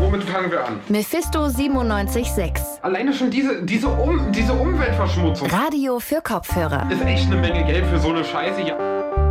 womit fangen wir an? Mephisto 97.6. Alleine schon diese Umweltverschmutzung. Radio für Kopfhörer. Ist echt eine Menge Geld für so eine Scheiße hier.